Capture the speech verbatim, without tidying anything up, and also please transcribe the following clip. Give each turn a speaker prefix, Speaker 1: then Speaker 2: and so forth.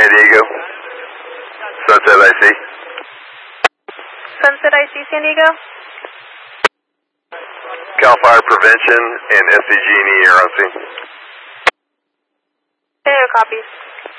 Speaker 1: San Diego. Sunset I C.
Speaker 2: Sunset I C, San Diego.
Speaker 1: Cal Fire Prevention and S C G and E are on scene.
Speaker 2: San Diego copies.